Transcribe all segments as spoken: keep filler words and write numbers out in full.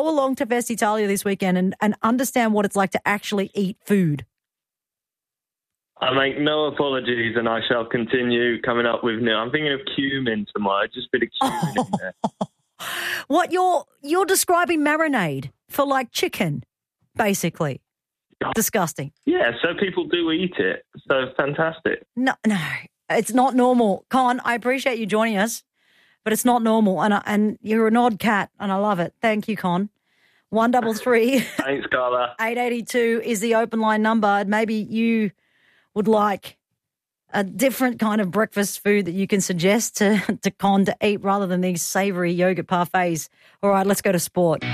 go along to Fest Italia this weekend and, and understand what it's like to actually eat food. I make no apologies, and I shall continue coming up with new. I'm thinking of cumin tomorrow, just a bit of cumin in there. What, you're you're describing marinade for like chicken, basically. Disgusting. Yeah, so people do eat it. So fantastic. No, no, it's not normal. Con, I appreciate you joining us, but it's not normal. And I, and you're an odd cat, and I love it. Thank you, Con. One double three. Thanks, Carla. Eight eighty two is the open line number. Maybe you would like a different kind of breakfast food that you can suggest to, to Con to eat rather than these savoury yogurt parfaits. All right, let's go to sport.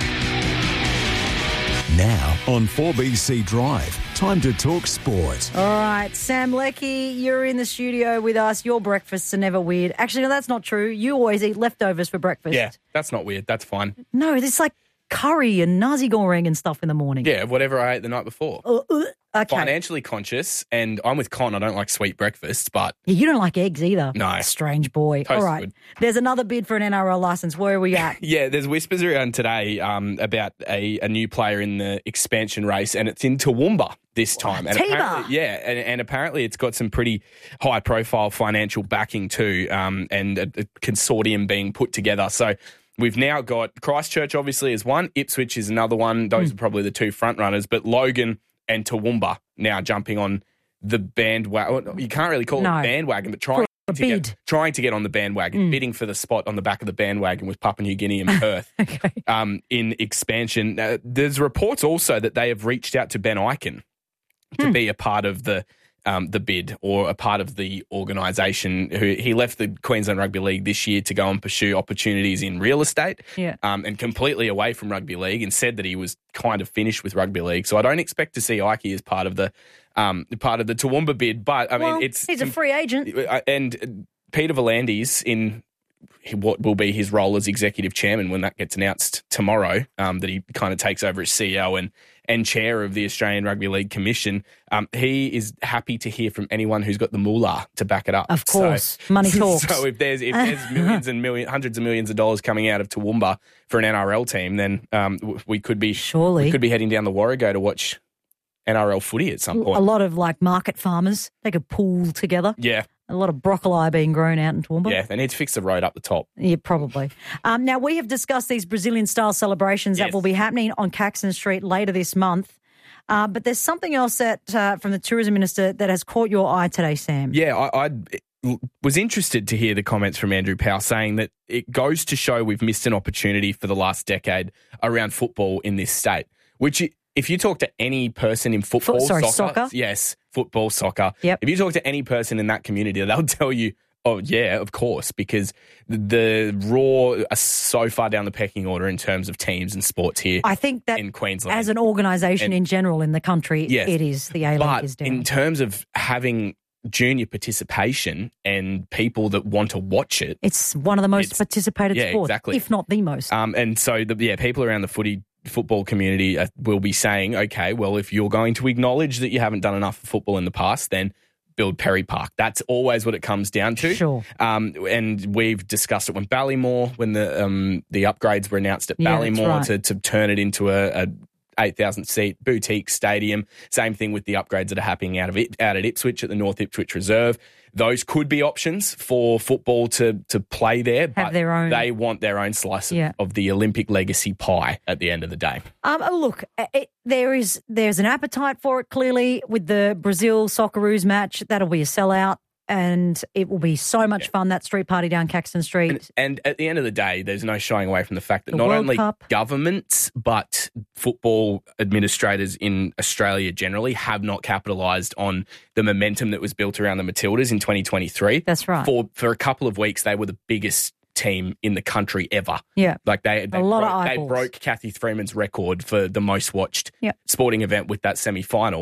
Now on four B C Drive, time to talk sport. All right, Sam Leckie, you're in the studio with us. Your breakfasts are never weird. Actually, no, that's not true. You always eat leftovers for breakfast. Yeah, that's not weird. That's fine. No, it's like curry and nasi goreng and stuff in the morning. Yeah, whatever I ate the night before. Uh, uh, okay. Financially conscious, and I'm with Con. I don't like sweet breakfasts, but... Yeah, you don't like eggs either. No. Strange boy. Toast All right. good. There's another bid for an N R L licence. Where are we at? Yeah, there's whispers around today um, about a, a new player in the expansion race, and it's in Toowoomba this time. And Tiba. apparently, yeah, and, and apparently it's got some pretty high-profile financial backing too, um, and a, a consortium being put together. So we've now got Christchurch, obviously, as one. Ipswich is another one. Those mm. are probably the two front runners. But Logan and Toowoomba now jumping on the bandwagon. You can't really call no. it a bandwagon, but trying to, bid. get, trying to get on the bandwagon, mm. bidding for the spot on the back of the bandwagon with Papua New Guinea and Perth okay. um, in expansion. Uh, there's reports also that they have reached out to Ben Ikin to mm. be a part of the Um, the bid or a part of the organisation. Who he left the Queensland Rugby League this year to go and pursue opportunities in real estate, yeah. um, and completely away from rugby league, and said that he was kind of finished with rugby league. So I don't expect to see Ike as part of the um, part of the Toowoomba bid. But I well, mean, it's he's a free agent, and Peter V'landys in what will be his role as executive chairman when that gets announced tomorrow, um, that he kind of takes over as C E O and and chair of the Australian Rugby League Commission. Um, he is happy to hear from anyone who's got the moolah to back it up. Of course, so, money talks. So if there's if there's millions and millions, hundreds of millions of dollars coming out of Toowoomba for an N R L team, then um, we could be surely we could be heading down the Warrego to watch N R L footy at some point. A lot of like market farmers, they could pool together. Yeah. A lot of broccoli being grown out in Toowoomba. Yeah, they need to fix the road up the top. Yeah, probably. Um, now, we have discussed these Brazilian-style celebrations yes. that will be happening on Caxton Street later this month. Uh, but there's something else that uh, from the Tourism Minister that has caught your eye today, Sam. Yeah, I, I was interested to hear the comments from Andrew Powell saying that it goes to show we've missed an opportunity for the last decade around football in this state, which if you talk to any person in football, Foot, sorry, soccer, soccer, yes, football, soccer, yep. if you talk to any person in that community, they'll tell you, oh, yeah, of course, because the Raw are so far down the pecking order in terms of teams and sports here. I think that in Queensland, as an organisation and, in general in the country, yes, it is. The A-League is down. In terms of having junior participation and people that want to watch it, it's one of the most participated yeah, sports, exactly. if not the most. Um, and so, the, yeah, people around the footy football community uh, will be saying, okay, well, if you're going to acknowledge that you haven't done enough for football in the past, then build Perry Park. That's always what it comes down to. Sure. Um, and we've discussed it when Ballymore, when the um, the upgrades were announced at yeah, Ballymore right. to, to turn it into a, a eight thousand seat boutique stadium. Same thing with the upgrades that are happening out of it, out at Ipswich at the North Ipswich Reserve. Those could be options for football to to play there, Have but their own. they want their own slice of, Yeah. of the Olympic legacy pie at the end of the day. Um, oh, look, it, there is there's an appetite for it clearly with the Brazil Socceroos match. That'll be a sellout. And it will be so much Yeah. fun, that street party down Caxton Street. And, and at the end of the day, there's no shying away from the fact that The not World only Cup. governments, but football administrators in Australia generally have not capitalised on the momentum that was built around the Matildas in twenty twenty-three. That's right. For, for a couple of weeks, they were the biggest team in the country ever. Yeah. Like they, they, A lot broke, of they eyeballs. broke Kathy Freeman's record for the most watched Yep. sporting event with that semi-final.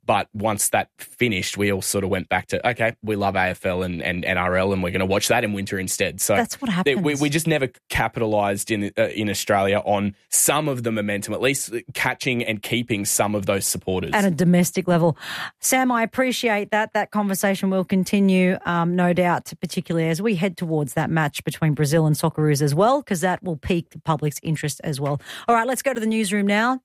But once that finished, we all sort of went back to, okay, we love A F L and, and N R L and we're going to watch that in winter instead. So that's what happens. We, we just never capitalised in uh, in Australia on some of the momentum, at least catching and keeping some of those supporters. At a domestic level. Sam, I appreciate that. That conversation will continue, um, no doubt, particularly as we head towards that match between Brazil and Socceroos as well, because that will pique the public's interest as well. All right, let's go to the newsroom now.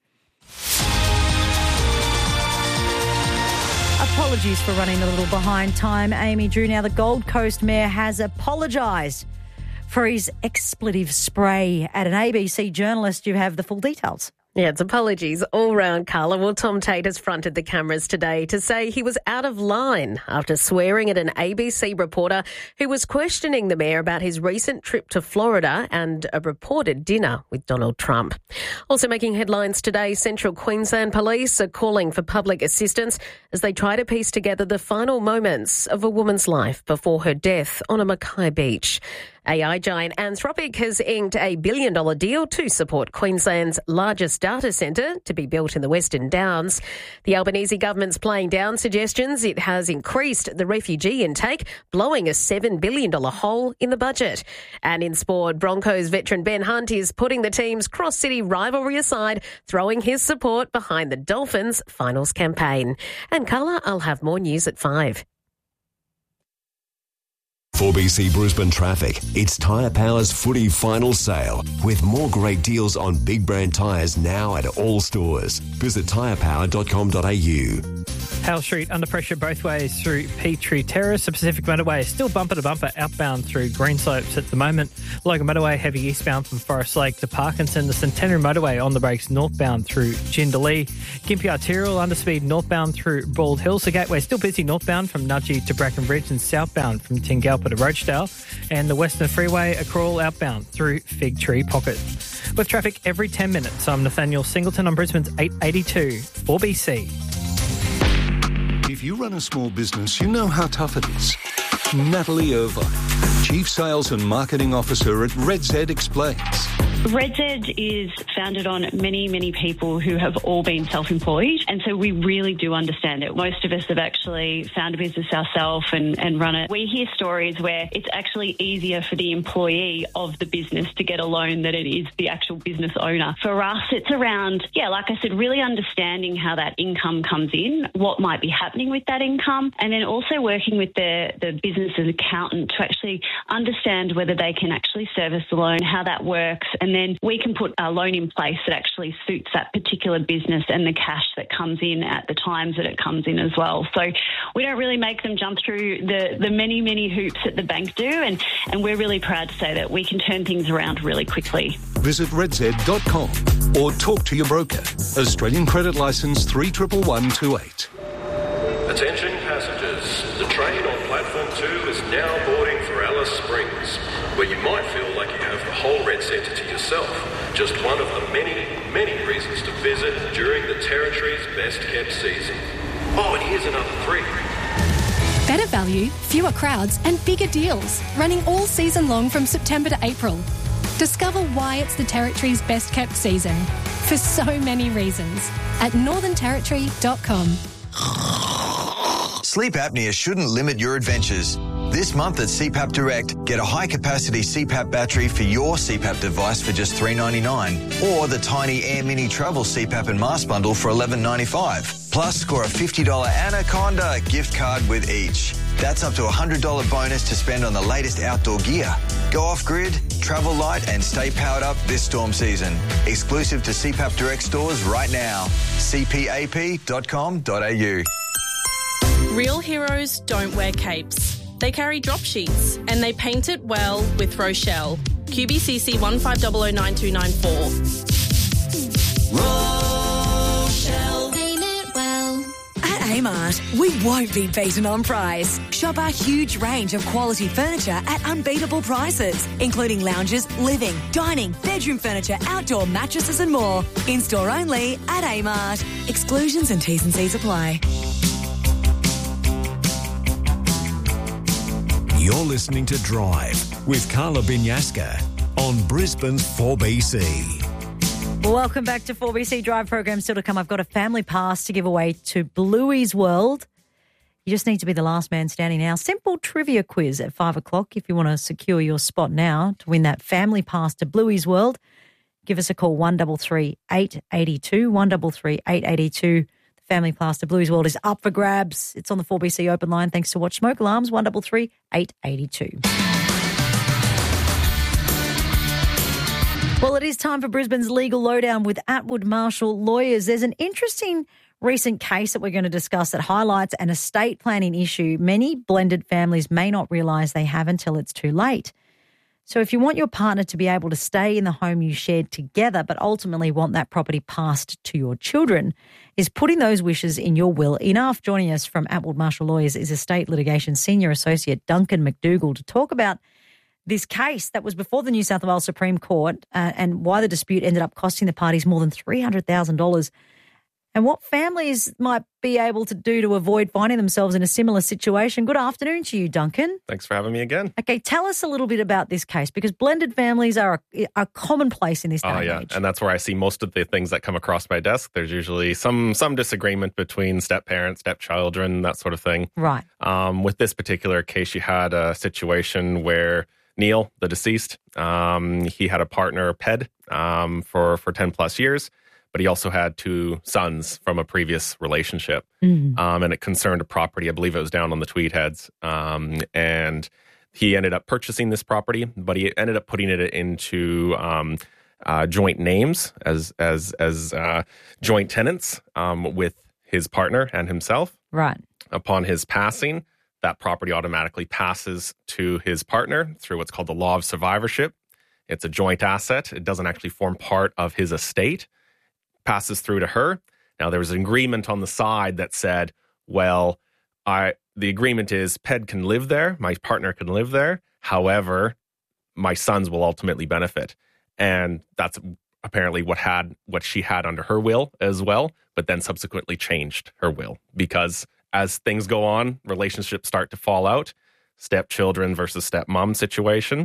Apologies for running a little behind time, Amy Drew. Now, the Gold Coast Mayor has apologised for his expletive spray at an A B C journalist. You have the full details. Yeah, it's apologies all round, Carla. Well, Tom Tate has fronted the cameras today to say he was out of line after swearing at an A B C reporter who was questioning the mayor about his recent trip to Florida and a reported dinner with Donald Trump. Also making headlines today, Central Queensland Police are calling for public assistance as they try to piece together the final moments of a woman's life before her death on a Mackay beach. A I giant Anthropic has inked a billion dollar deal to support Queensland's largest data centre to be built in the Western Downs. The Albanese government's playing down suggestions it has increased the refugee intake, blowing a seven billion dollars hole in the budget. And in sport, Broncos veteran Ben Hunt is putting the team's cross-city rivalry aside, throwing his support behind the Dolphins' finals campaign. And Carla, I'll have more news at five. four B C Brisbane traffic. It's Tyre Power's footy final sale with more great deals on big brand tyres now at all stores. Visit tyre power dot com dot a u. Hale Street under pressure both ways through Petrie Terrace. The Pacific Motorway is still bumper to bumper outbound through Greenslopes at the moment. Logan Motorway heavy eastbound from Forest Lake to Parkinson. The Centenary Motorway on the brakes northbound through Jindalee. Gympie Arterial underspeed northbound through Bald Hills. The Gateway still busy northbound from Nudgee to Brackenbridge and southbound from Tingalpa to Rochedale. And the Western Freeway a crawl outbound through Fig Tree Pocket. With traffic every ten minutes, I'm Nathaniel Singleton on Brisbane's eight eighty-two four B C. If you run a small business, you know how tough it is. Natalie Irvine, Chief Sales and Marketing Officer at Red Z, explains. Red Z is founded on many, many people who have all been self-employed, and so we really do understand it. Most of us have actually found a business ourselves and, and run it. We hear stories where it's actually easier for the employee of the business to get a loan than it is the actual business owner. For us, it's around, yeah, like I said, really understanding how that income comes in, what might be happening with that income, and then also working with the, the business's accountant to actually understand whether they can actually service the loan, how that works, and then we can put a loan in place that actually suits that particular business and the cash that comes in at the times that it comes in as well. So we don't really make them jump through the, the many, many hoops that the bank do, and, and we're really proud to say that we can turn things around really quickly. Visit red z dot com or talk to your broker. Australian credit licence three one one one two eight. Attention passengers, the train on platform two is now boarding for Alice Springs, where you might feel like you have the whole Red Centre to yourself. Just one of the many, many reasons to visit during the Territory's best-kept season. Oh, and here's another three. Better value, fewer crowds and bigger deals, running all season long from September to April. Discover why it's the Territory's best-kept season, for so many reasons, at northern territory dot com. Sleep apnea shouldn't limit your adventures. This month at C PAP Direct, get a high-capacity C PAP battery for your C PAP device for just three dollars ninety-nine, or the tiny Air Mini Travel C PAP and Mask Bundle for eleven dollars ninety-five. Plus, score a fifty dollars Anaconda gift card with each. That's up to a one hundred dollars bonus to spend on the latest outdoor gear. Go off-grid, travel light and stay powered up this storm season. Exclusive to C PAP Direct stores right now. c p a p dot com dot a u. Real heroes don't wear capes. They carry drop sheets and they paint it well with Rochelle. Q B C C one five zero zero nine two nine four. Rochelle. Paint it well. At Amart, we won't be beaten on price. Shop our huge range of quality furniture at unbeatable prices, including lounges, living, dining, bedroom furniture, outdoor mattresses and more. In-store only at Amart. Exclusions and T's and C's apply. You're listening to Drive with Carla Binyaska on Brisbane's four B C. Welcome back to four B C Drive program. Still to come, I've got a family pass to give away to Bluey's World. You just need to be the last man standing now. Simple trivia quiz at five o'clock if you want to secure your spot now to win that family pass to Bluey's World. Give us a call, one three three, eight eight two, one three three, eight eight two. The family pass to Bluey's World is up for grabs. It's on the four B C open line thanks to Watch Smoke Alarms, one three three, eight eight two. Well, it is time for Brisbane's Legal Lowdown with Atwood Marshall Lawyers. There's an interesting recent case that we're going to discuss that highlights an estate planning issue many blended families may not realise they have until it's too late. So if you want your partner to be able to stay in the home you shared together but ultimately want that property passed to your children, is putting those wishes in your will enough? Joining us from Atwood Marshall Lawyers is Estate Litigation Senior Associate Duncan McDougall to talk about this case that was before the New South Wales Supreme Court uh, and why the dispute ended up costing the parties more than three hundred thousand dollars and what families might be able to do to avoid finding themselves in a similar situation. Good afternoon to you, Duncan. Thanks for having me again. Okay, tell us a little bit about this case because blended families are a, are commonplace in this day oh, and yeah. age. And that's where I see most of the things that come across my desk. There's usually some some disagreement between step-parents, step-children, that sort of thing. Right. Um, with this particular case, you had a situation where Neil, the deceased, um, he had a partner, Ped, um, for, for ten plus years, but he also had two sons from a previous relationship. Mm-hmm. Um, and it concerned a property. I believe it was down on the Tweed Heads. Um, and he ended up purchasing this property, but he ended up putting it into um, uh, joint names as, as, as uh, joint tenants um, with his partner and himself. Right. Upon his passing, that property automatically passes to his partner through what's called the law of survivorship. It's a joint asset. It doesn't actually form part of his estate. Passes through to her. Now, there was an agreement on the side that said, well, I the agreement is Ped can live there, my partner can live there. However, my sons will ultimately benefit. And that's apparently what had what she had under her will as well, but then subsequently changed her will because as things go on, relationships start to fall out, stepchildren versus stepmom situation.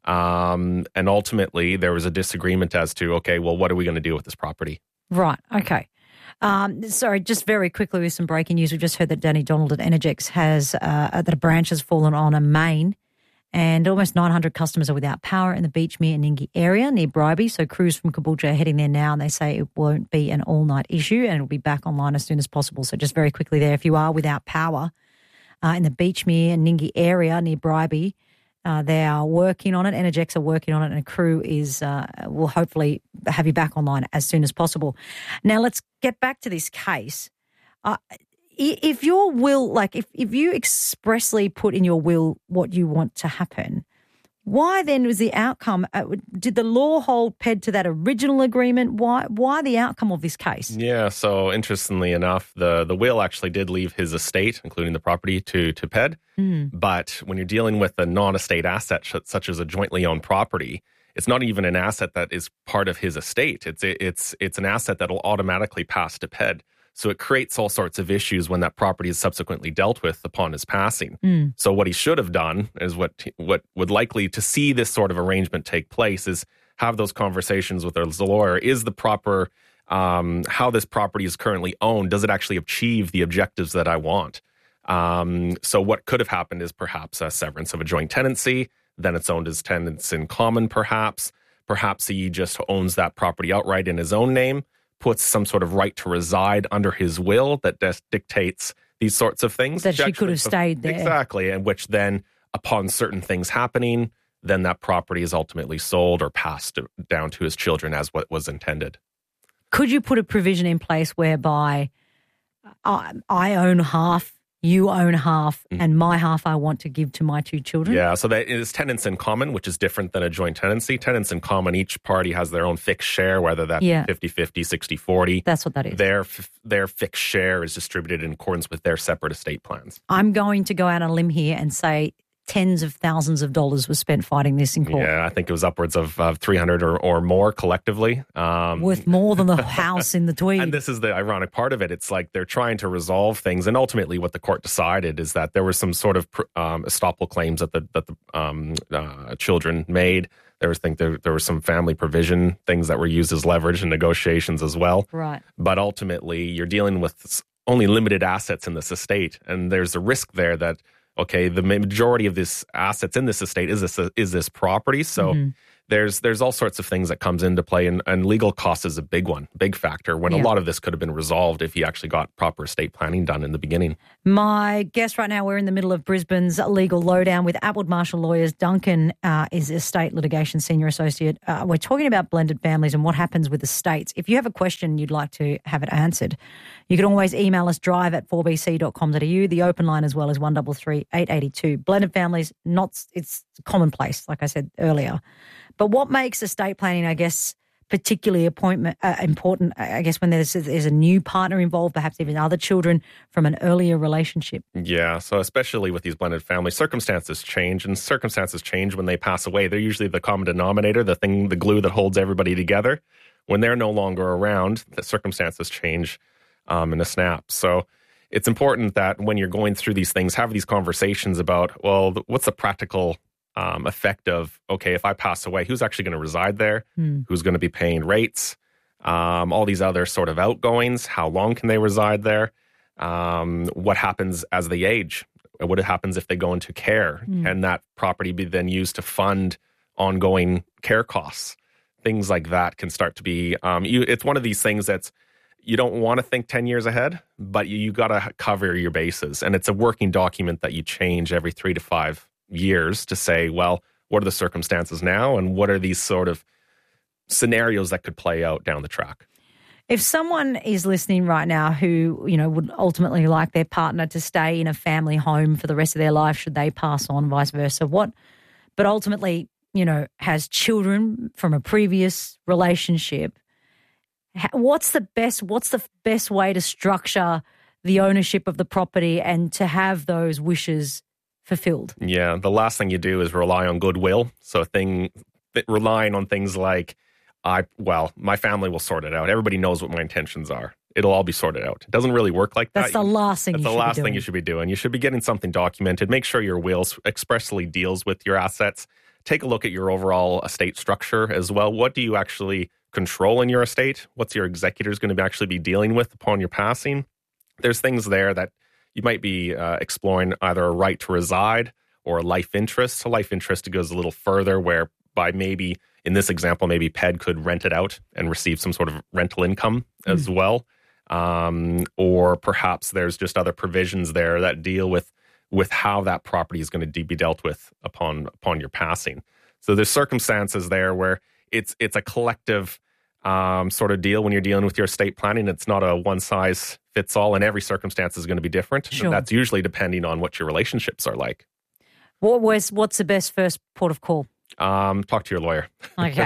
Um, and ultimately, there was a disagreement as to, okay, well, what are we going to do with this property? Right, okay. Um, sorry, just very quickly with some breaking news. We just heard that Danny Donald at Energex has, uh, that a branch has fallen on a main and almost nine hundred customers are without power in the Beachmere and Ningi area near Bribie. So crews from Caboolture are heading there now and they say it won't be an all-night issue and it'll be back online as soon as possible. So just very quickly there, if you are without power uh, in the Beachmere and Ningi area near Bribie, uh, they are working on it. Energex are working on it and a crew is uh, will hopefully have you back online as soon as possible. Now let's get back to this case. Uh, If your will, like if, if you expressly put in your will what you want to happen, why then was the outcome, uh, did the law hold Ped to that original agreement? Why why the outcome of this case? Yeah, so interestingly enough, the, the will actually did leave his estate, including the property, to, to Ped. Mm. But when you're dealing with a non-estate asset such as a jointly owned property, it's not even an asset that is part of his estate. It's it's it's an asset that will automatically pass to Ped. So it creates all sorts of issues when that property is subsequently dealt with upon his passing. Mm. So what he should have done is what what would likely to see this sort of arrangement take place is have those conversations with his lawyer. Is the proper, um, how this property is currently owned, does it actually achieve the objectives that I want? Um, so what could have happened is perhaps a severance of a joint tenancy, then it's owned as tenants in common perhaps. Perhaps he just owns that property outright in his own name, puts some sort of right to reside under his will that des- dictates these sorts of things. That she could have stayed there. Exactly, and which then, upon certain things happening, then that property is ultimately sold or passed down to his children as what was intended. Could you put a provision in place whereby I, I own half, you own half, mm. and my half I want to give to my two children? Yeah, so that is tenants in common, which is different than a joint tenancy. Tenants in common, each party has their own fixed share, whether that's yeah. fifty-fifty, sixty-forty. That's what that is. Their, their fixed share is distributed in accordance with their separate estate plans. I'm going to go out on a limb here and say tens of thousands of dollars was spent fighting this in court. Yeah, I think it was upwards of, of three hundred or, or more collectively. Um, Worth more than the house in the Tweed. And this is the ironic part of it. It's like they're trying to resolve things. And ultimately what the court decided is that there were some sort of um, estoppel claims that the, that the um, uh, children made There was think there, there were some family provision things that were used as leverage in negotiations as well. Right. But ultimately, you're dealing with only limited assets in this estate, and there's a risk there that, okay, the majority of this assets in this estate is this is this property. So Mhm. there's there's all sorts of things that comes into play, and, and legal cost is a big one, big factor, when Yeah. a lot of this could have been resolved if you actually got proper estate planning done in the beginning. My guest right now, we're in the middle of Brisbane's legal lowdown with Atwood Marshall Lawyers. Duncan uh, is Estate Litigation Senior Associate. Uh, we're talking about blended families and what happens with estates. If you have a question you'd like to have it answered, you can always email us, drive at four b c dot com dot a u. The open line as well is one three three, eight eight two. Blended families, not it's commonplace, like I said earlier. But what makes estate planning, I guess, particularly appointment, uh, important, I guess, when there's, there's a new partner involved, perhaps even other children from an earlier relationship? Yeah, so especially with these blended families, circumstances change, and circumstances change when they pass away. They're usually the common denominator, the thing, the glue that holds everybody together. When they're no longer around, the circumstances change um, in a snap. So it's important that when you're going through these things, have these conversations about, well, what's the practical Um, effect of, okay, if I pass away, who's actually going to reside there? Hmm. Who's going to be paying rates? Um, all these other sort of outgoings. How long can they reside there? Um, what happens as they age? What happens if they go into care? Hmm. Can that property be then used to fund ongoing care costs? Things like that can start to be, um, you, it's one of these things that's, you don't want to think ten years ahead, but you, you got to cover your bases. And it's a working document that you change every three to five years to say, well, what are the circumstances now, and what are these sort of scenarios that could play out down the track? If someone is listening right now who, you know, would ultimately like their partner to stay in a family home for the rest of their life, should they pass on, vice versa, what, but ultimately, you know, has children from a previous relationship, what's the best, what's the best way to structure the ownership of the property and to have those wishes fulfilled? Yeah, the last thing you do is rely on goodwill. So thing relying on things like, I well, my family will sort it out. Everybody knows what my intentions are. It'll all be sorted out. It doesn't really work like That's that. the last thing That's you the should last be thing doing. you should be doing. You should be getting something documented. Make sure your will expressly deals with your assets. Take a look at your overall estate structure as well. What do you actually control in your estate? What's your executors going to actually be dealing with upon your passing? There's things there that you might be uh, exploring, either a right to reside or a life interest. A life interest goes a little further, whereby maybe, in this example, maybe P E D could rent it out and receive some sort of rental income mm. as well. Um, or perhaps there's just other provisions there that deal with with how that property is going to de- be dealt with upon upon your passing. So there's circumstances there where it's it's a collective um, sort of deal when you're dealing with your estate planning. It's not a one size fits all, and every circumstance is going to be different. Sure. That's usually depending on what your relationships are like. What was what's the best first port of call? Um, talk to your lawyer. Okay.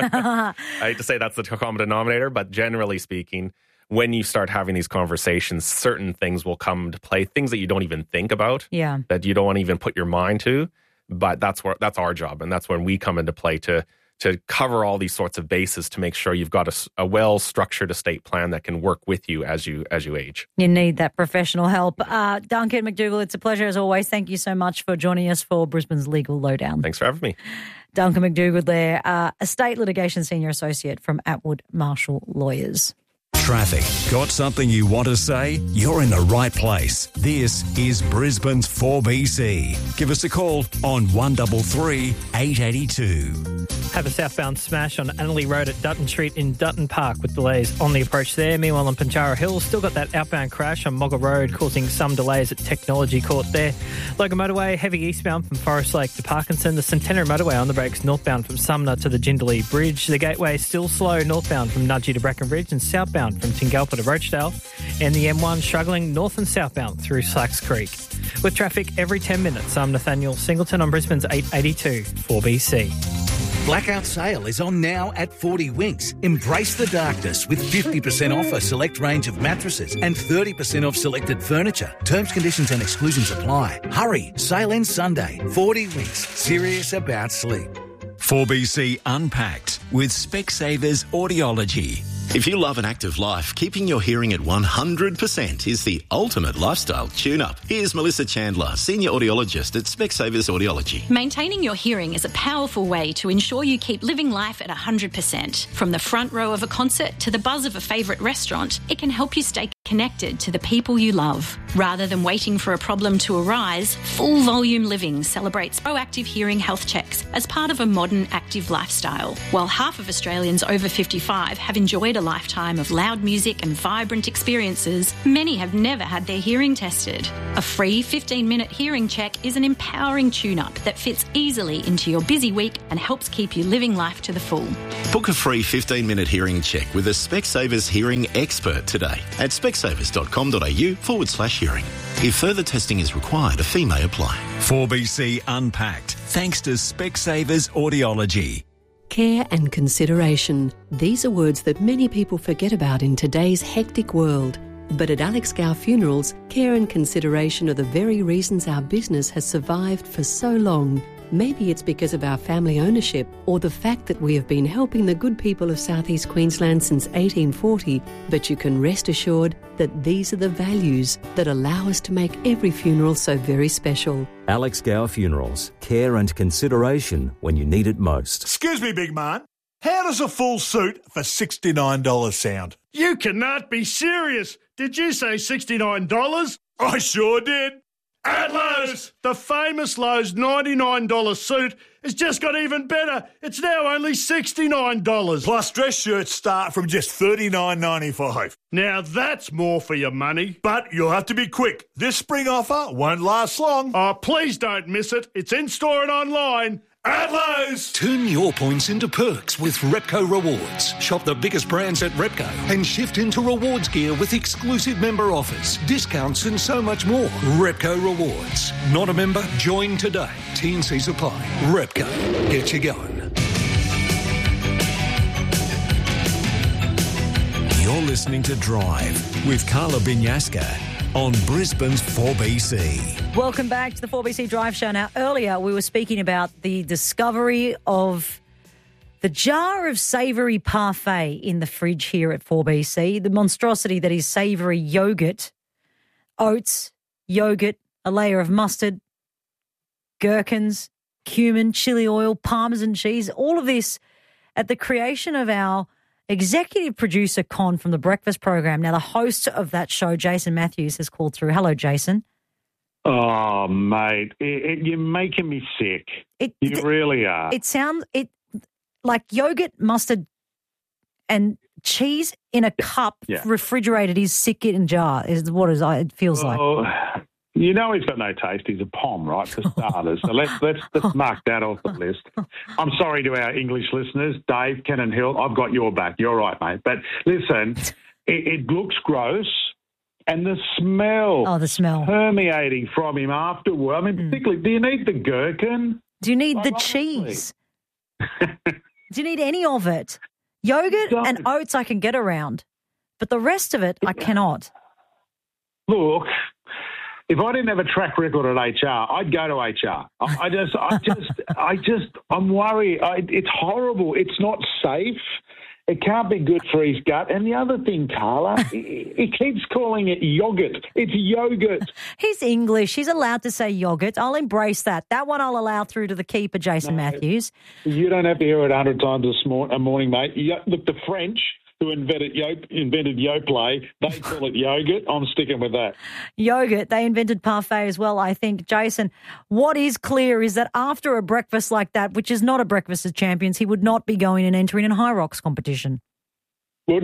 I hate to say that's the common denominator, but generally speaking, when you start having these conversations, certain things will come to play, things that you don't even think about, Yeah. that you don't want to even put your mind to. But that's where that's our job, and that's when we come into play to to cover all these sorts of bases to make sure you've got a, a well-structured estate plan that can work with you as you as you age. You need that professional help. Uh, Duncan McDougall, it's a pleasure as always. Thank you so much for joining us for Brisbane's Legal Lowdown. Thanks for having me. Duncan McDougall there, uh, Estate Litigation Senior Associate from Atwood Marshall Lawyers. Traffic. Got something you want to say? You're in the right place. This is Brisbane's four B C. Give us a call on one three three, eight eight two. Have a southbound smash on Annerley Road at Dutton Street in Dutton Park with delays on the approach there. Meanwhile, on Pinjarra Hill, still got that outbound crash on Mogga Road causing some delays at Technology Court there. Logan Motorway, heavy eastbound from Forest Lake to Parkinson. The Centenary Motorway on the brakes northbound from Sumner to the Jindalee Bridge. The Gateway still slow northbound from Nudgee to Breckenridge and southbound from Tingalpa to Rochdale. And the M one struggling north and southbound through Slacks Creek. With traffic every ten minutes, I'm Nathaniel Singleton on Brisbane's eight eighty-two four B C. Blackout sale is on now at forty Winks. Embrace the darkness with fifty percent off a select range of mattresses and thirty percent off selected furniture. Terms, conditions and exclusions apply. Hurry, sale ends Sunday. forty Winks, serious about sleep. four B C Unpacked with Specsavers Audiology. If you love an active life, keeping your hearing at one hundred percent is the ultimate lifestyle tune-up. Here's Melissa Chandler, Senior Audiologist at Specsavers Audiology. Maintaining your hearing is a powerful way to ensure you keep living life at one hundred percent. From the front row of a concert to the buzz of a favourite restaurant, it can help you stay connected to the people you love. Rather than waiting for a problem to arise, Full Volume Living celebrates proactive hearing health checks as part of a modern active lifestyle. While half of Australians over fifty-five have enjoyed a lifetime of loud music and vibrant experiences, many have never had their hearing tested. A free fifteen-minute hearing check is an empowering tune-up that fits easily into your busy week and helps keep you living life to the full. Book a free fifteen-minute hearing check with a Specsavers hearing expert today at specsavers.com.au forward slash hearing. If further testing is required, a fee may apply. four B C Unpacked, thanks to Specsavers Audiology. Care and consideration. These are words that many people forget about in today's hectic world. But at Alex Gow Funerals, care and consideration are the very reasons our business has survived for so long. Maybe it's because of our family ownership or the fact that we have been helping the good people of South East Queensland since eighteen forty, but you can rest assured that these are the values that allow us to make every funeral so very special. Alex Gow Funerals. Care and consideration when you need it most. Excuse me, big man. How does a full suit for sixty-nine dollars sound? You cannot be serious. Did you say sixty-nine dollars? I sure did. At Lowe's, the famous Lowe's ninety-nine dollars suit has just got even better. It's now only sixty-nine dollars. Plus dress shirts start from just thirty-nine ninety-five. Now that's more for your money. But you'll have to be quick. This spring offer won't last long. Oh, please don't miss it. It's in-store and online. At Lowe's. Turn your points into perks with Repco Rewards. Shop the biggest brands at Repco and shift into rewards gear with exclusive member offers, discounts and so much more. Repco Rewards. Not a member? Join today. T and C's apply. Repco. Get you going. You're listening to Drive with Carla Binyaska on Brisbane's four B C. Welcome back to the four B C Drive Show. Now, earlier we were speaking about the discovery of the jar of savoury parfait in the fridge here at four B C, the monstrosity that is savoury yogurt, oats, yogurt, a layer of mustard, gherkins, cumin, chili oil, parmesan cheese, all of this at the creation of our executive producer, Con, from the breakfast program. Now, the host of that show, Jason Matthews, has called through. Hello, Jason. Oh, mate, it, it, you're making me sick. It, you it, really are. It sounds it like yogurt, mustard, and cheese in a cup, yeah. refrigerated, is sick in jar, is what it feels well, like. You know he's got no taste. He's a pom, right, for starters. So let's let's let's mark that off the list. I'm sorry to our English listeners, Dave, Ken and Hill. I've got your back. You're right, mate. But listen, it, it looks gross, and the smell. Oh, the smell permeating from him afterward. I mean, particularly, do you need the gherkin? Do you need like, the honestly. cheese? Do you need any of it? Yogurt and oats I can get around, but the rest of it I cannot. Look. If I didn't have a track record at H R, I'd go to H R. I, I just, I just, I just, I'm worried. I, it's horrible. It's not safe. It can't be good for his gut. And the other thing, Carla, he, he keeps calling it yogurt. It's yogurt. He's English. He's allowed to say yogurt. I'll embrace that. That one I'll allow through to the keeper, Jason No, Matthews. You don't have to hear it a hundred times this mor- a morning, mate. Yo- look, the French who invented yo- invented Yoplait, they call it yogurt. I'm sticking with that. Yogurt. They invented parfait as well, I think. Jason, what is clear is that after a breakfast like that, which is not a breakfast of champions, he would not be going and entering in High Rocks competition. Well,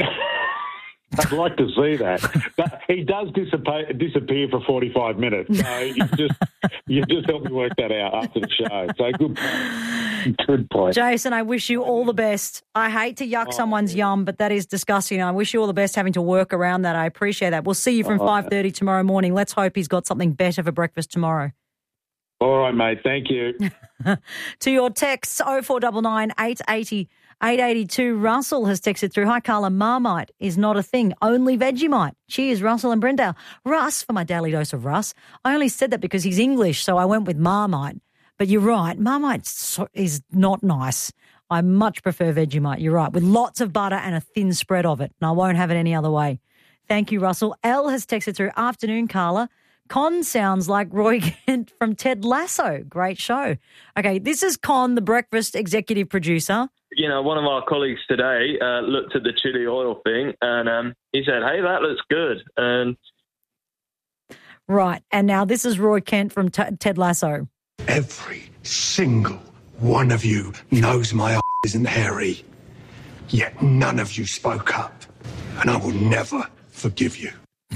I'd like to see that. But he does disappear, disappear for forty-five minutes. So you just you just help me work that out after the show. So good point. Good point. Jason, I wish you all the best. I hate to yuck Oh, someone's yum, but that is disgusting. I wish you all the best having to work around that. I appreciate that. We'll see you from Oh, five thirty tomorrow morning. Let's hope he's got something better for breakfast tomorrow. All right, mate. Thank you. To your texts, oh four nine nine, eight eight oh, eight eight two. Russell has texted through, hi, Carla, Marmite is not a thing, only Vegemite. Cheers, Russell and Brendale. Russ, for my daily dose of Russ. I only said that because he's English, so I went with Marmite. But you're right, Marmite is not nice. I much prefer Vegemite, you're right, with lots of butter and a thin spread of it, and I won't have it any other way. Thank you, Russell. Elle has texted through, afternoon, Carla. Con sounds like Roy Kent from Ted Lasso. Great show. Okay, this is Con, the breakfast executive producer. You know, one of our colleagues today uh, looked at the chili oil thing and um, he said, hey, that looks good. And Right, and now this is Roy Kent from T- Ted Lasso. Every single one of you knows my ass isn't hairy, yet none of you spoke up, and I will never forgive you.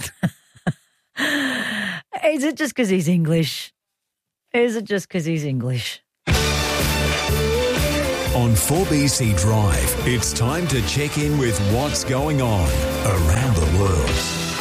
Is it just because he's English? Is it just because he's English? On four B C Drive, it's time to check in with what's going on around the world.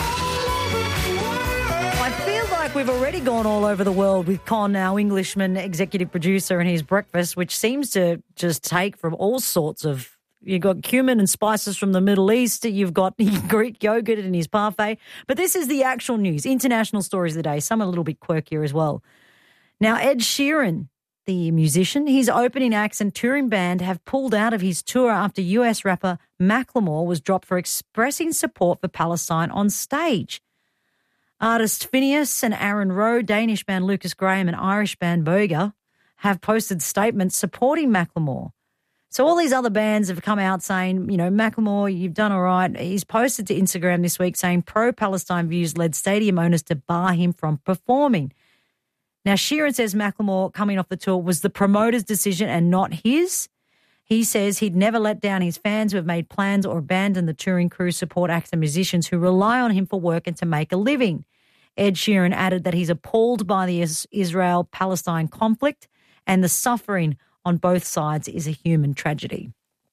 I feel like we've already gone all over the world with Con, our Englishman executive producer, and his breakfast, which seems to just take from all sorts of... You've got cumin and spices from the Middle East. You've got Greek yogurt in his parfait. But this is the actual news, international stories of the day, some a little bit quirkier as well. Now, Ed Sheeran, the musician, his opening acts and touring band have pulled out of his tour after U S rapper Macklemore was dropped for expressing support for Palestine on stage. Artist Phineas and Aaron Rowe, Danish band Lucas Graham and Irish band Boga have posted statements supporting Macklemore. So all these other bands have come out saying, you know, Macklemore, you've done all right. He's posted to Instagram this week saying pro-Palestine views led stadium owners to bar him from performing. Now, Sheeran says Macklemore coming off the tour was the promoter's decision and not his. He says he'd never let down his fans who have made plans or abandoned the touring crew, support acts and musicians who rely on him for work and to make a living. Ed Sheeran added that he's appalled by the Israel-Palestine conflict and the suffering on both sides is a human tragedy.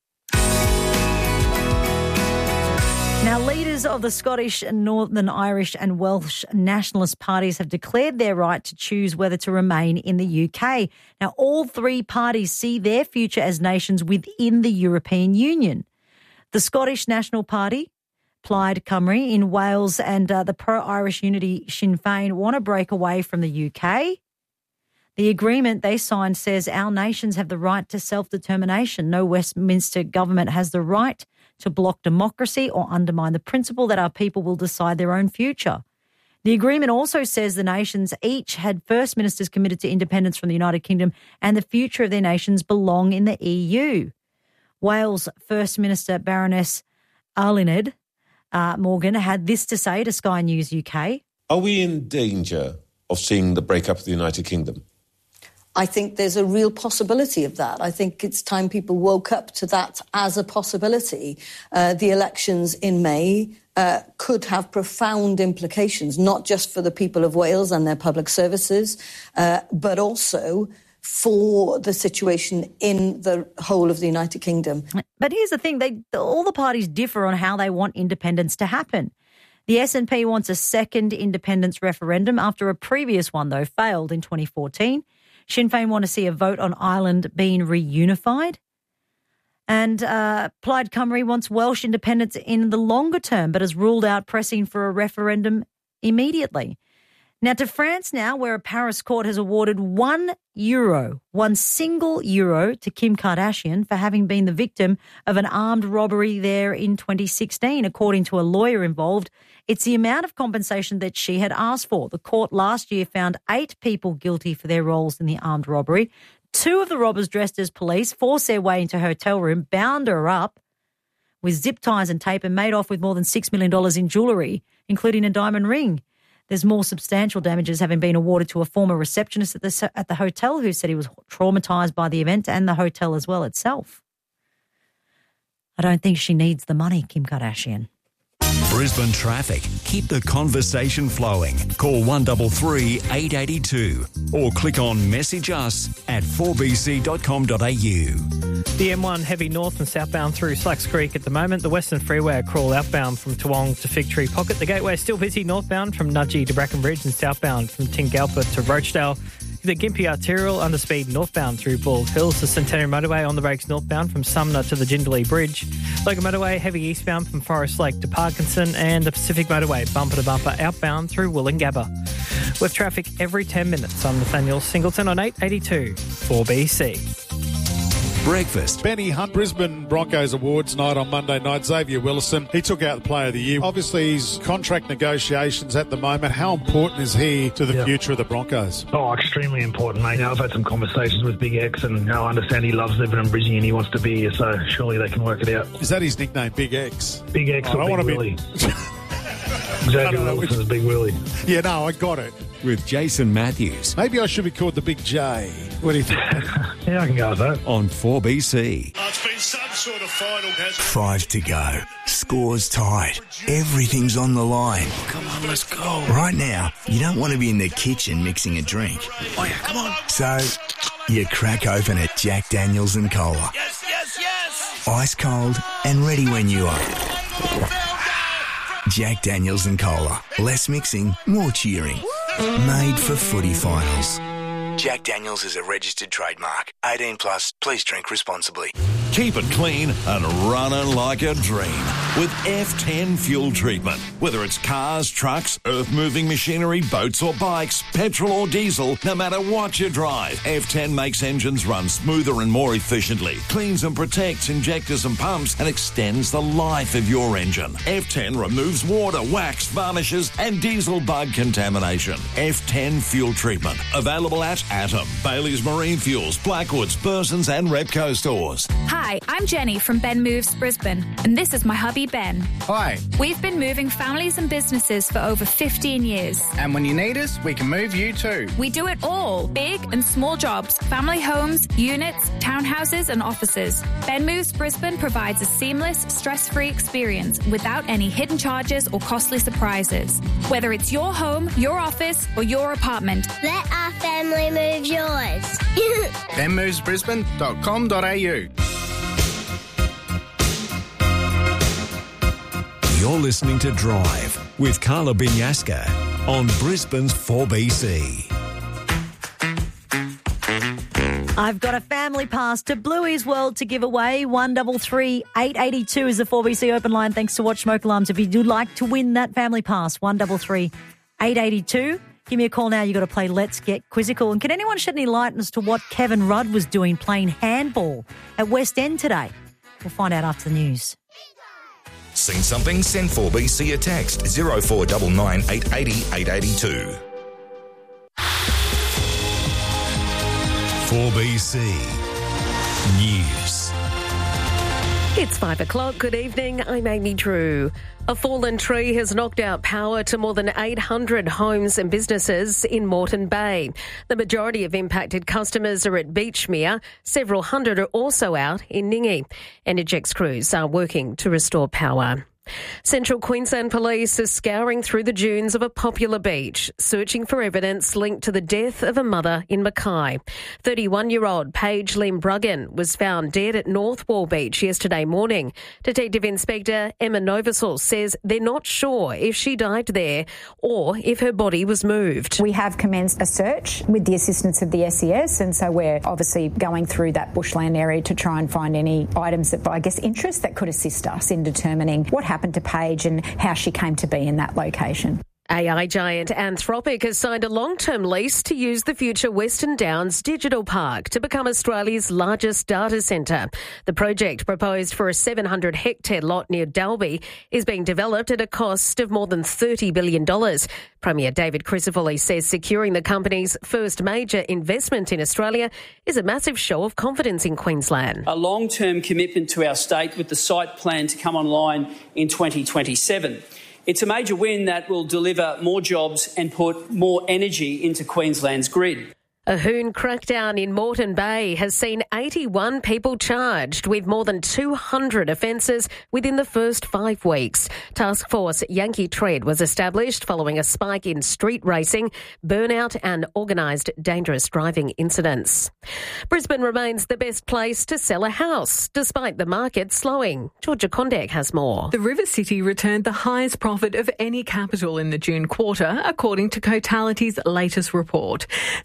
Now, leaders of the Scottish, Northern Irish and Welsh nationalist parties have declared their right to choose whether to remain in the U K. Now, all three parties see their future as nations within the European Union. The Scottish National Party, Plaid Cymru in Wales, and uh, the pro-Irish Unity Sinn Féin want to break away from the U K. The agreement they signed says our nations have the right to self-determination. No Westminster government has the right to block democracy or undermine the principle that our people will decide their own future. The agreement also says the nations each had first ministers committed to independence from the United Kingdom and the future of their nations belong in the E U. Wales First Minister Baroness Arlyned uh, Morgan had this to say to Sky News U K. Are we in danger of seeing the breakup of the United Kingdom? I think there's a real possibility of that. I think it's time people woke up to that as a possibility. Uh, the elections in May uh, could have profound implications, not just for the people of Wales and their public services, uh, but also for the situation in the whole of the United Kingdom. But here's the thing, they all the parties differ on how they want independence to happen. The S N P wants a second independence referendum after a previous one, though, failed in twenty fourteen. Sinn Féin want to see a vote on Ireland being reunified. And uh, Plaid Cymru wants Welsh independence in the longer term, but has ruled out pressing for a referendum immediately. Now to France now, where a Paris court has awarded one euro, one single euro to Kim Kardashian for having been the victim of an armed robbery there in twenty sixteen. According to a lawyer involved, it's the amount of compensation that she had asked for. The court last year found eight people guilty for their roles in the armed robbery. Two of the robbers dressed as police forced their way into her hotel room, bound her up with zip ties and tape and made off with more than six million dollars in jewellery, including a diamond ring. There's more substantial damages having been awarded to a former receptionist at the, at the hotel who said he was traumatised by the event and the hotel as well itself. I don't think she needs the money, Kim Kardashian. Brisbane traffic. Keep the conversation flowing. Call one three three, eight eight two or click on message us at four b c dot com dot a u. The M one heavy north and southbound through Slacks Creek at the moment. The Western Freeway a crawl outbound from Toowong to Fig Tree Pocket. The Gateway is still busy northbound from Nudgee to Bracken Bridge and southbound from Tingalpa to Roachdale. The Gympie Arterial underspeed northbound through Bald Hills. The Centenary Motorway on the brakes northbound from Sumner to the Jindalee Bridge. Logan Motorway heavy eastbound from Forest Lake to Parkinson, and the Pacific Motorway bumper to bumper outbound through Wollongabba. With traffic every ten minutes, I'm Nathaniel Singleton on eight eighty-two four B C. Breakfast. Benny Hunt, Brisbane Broncos Awards night on Monday night. Xavier Willison, he took out the Player of the Year. Obviously, his contract negotiations at the moment. How important is he to the Yeah. future of the Broncos? Oh, extremely important, mate. You know, I've had some conversations with Big X, and you know, I understand he loves living in Brisbane and he wants to be here, so surely they can work it out. Is that his nickname, Big X? Big X I or don't Big want to Willie. be. Xavier Wilson's Big Willie. Yeah, no, I got it. With Jason Matthews. Maybe I should be called the Big J. What do you think? Yeah, I can go with that. On four B C. Oh, it's been some sort of final, hasn't it? Five to go. Scores tied. Everything's on the line. Come on, let's go. Right now, you don't want to be in the kitchen mixing a drink. Oh, yeah, come on. So, you crack open a Jack Daniels and Cola. Yes, yes, yes. Ice cold and ready when you are. Jack Daniels and Cola. Less mixing, more cheering. Made for footy finals. Jack Daniels is a registered trademark. eighteen plus, please drink responsibly. Keep it clean and running like a dream with F ten fuel treatment. Whether it's cars, trucks, earth-moving machinery, boats or bikes, petrol or diesel, no matter what you drive, F ten makes engines run smoother and more efficiently, cleans and protects injectors and pumps, and extends the life of your engine. F ten removes water, wax, varnishes, and diesel bug contamination. F ten fuel treatment. Available at Atom, Bailey's Marine Fuels, Blackwoods, Burson's and Repco stores. Hi, I'm Jenny from Ben Moves Brisbane, and this is my hubby Ben. Hi. We've been moving families and businesses for over fifteen years. And when you need us, we can move you too. We do it all, big and small jobs, family homes, units, townhouses and offices. Ben Moves Brisbane provides a seamless, stress-free experience without any hidden charges or costly surprises. Whether it's your home, your office or your apartment, let our family move yours. ben moves brisbane dot com dot a u. You're listening to Drive with Carla Binyaska on Brisbane's four B C. I've got a family pass to Bluey's World to give away. one three three, eight eight two is the four B C open line. Thanks to Watch Smoke Alarms. If you do like to win that family pass, one three three, eight eight two. Give me a call now. You've got to play Let's Get Quizzical. And can anyone shed any light as to what Kevin Rudd was doing playing handball at West End today? We'll find out after the news. Seen something? Send four B C a text zero four nine nine, eight eight zero, eight eight two. four B C News. It's five o'clock. Good evening. I'm Amy Drew. A fallen tree has knocked out power to more than eight hundred homes and businesses in Moreton Bay. The majority of impacted customers are at Beachmere. Several hundred are also out in Ningi. Energex crews are working to restore power. Central Queensland Police is scouring through the dunes of a popular beach, searching for evidence linked to the death of a mother in Mackay. thirty-one-year-old Paige Lim Bruggen was found dead at North Wall Beach yesterday morning. Detective Inspector Emma Novosel says they're not sure if she died there or if her body was moved. We have commenced a search with the assistance of the S E S, and so we're obviously going through that bushland area to try and find any items that, I guess, interest that could assist us in determining what happened to Paige and how she came to be in that location. A I giant Anthropic has signed a long-term lease to use the future Western Downs Digital Park to become Australia's largest data centre. The project, proposed for a seven hundred hectare lot near Dalby, is being developed at a cost of more than thirty billion dollars. Premier David Crisafulli says securing the company's first major investment in Australia is a massive show of confidence in Queensland. A long-term commitment to our state with the site planned to come online in twenty twenty-seven. It's a major win that will deliver more jobs and put more energy into Queensland's grid. A Hoon crackdown in Moreton Bay has seen eighty-one people charged with more than two hundred offences within the first five weeks. Task Force Yankee Tread was established following a spike in street racing, burnout and organised dangerous driving incidents. Brisbane remains the best place to sell a house, despite the market slowing. Georgia Kondek has more. The River City returned the highest profit of any capital in the June quarter, according to Cotality's latest report. Sellers are